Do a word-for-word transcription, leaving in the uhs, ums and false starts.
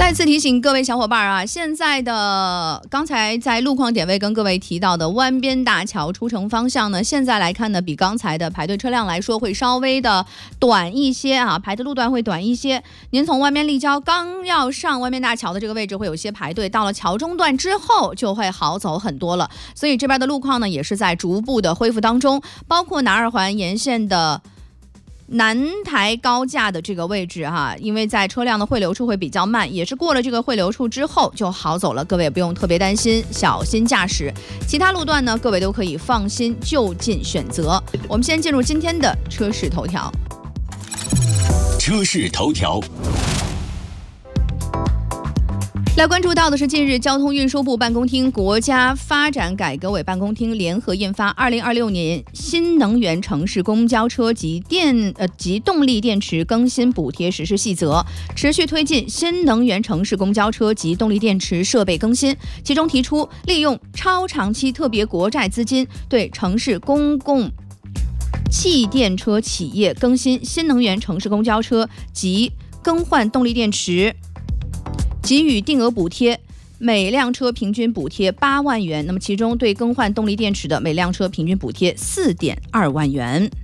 再次提醒各位小伙伴啊，现在的刚才在路况点位跟各位提到的湾边大桥出城方向呢，现在来看呢，比刚才的排队车辆来说会稍微的短一些啊，排的路段会短一些。您从湾边立交刚要上湾边大桥的这个位置会有些排队，到了桥中段之后就会好走很多了。所以这边的路况呢也是在逐步的恢复当中，包括南二环沿线的南台高架的这个位置哈，因为在车辆的汇流处会比较慢，也是过了这个汇流处之后就好走了，各位也不用特别担心，小心驾驶。其他路段呢，各位都可以放心就近选择。我们先进入今天的车市头条。 车市头条。 来关注到的是，近日交通运输部办公厅、国家发展改革委办公厅联合印发《二零二六年新能源城市公交车及电呃及动力电池更新补贴实施细则》，持续推进新能源城市公交车及动力电池设备更新。其中提出，利用超长期特别国债资金，对城市公共汽电车企业更新新能源城市公交车及更换动力电池给予定额补贴，每辆车平均补贴八万元。那么其中对更换动力电池的每辆车平均补贴四点二万元。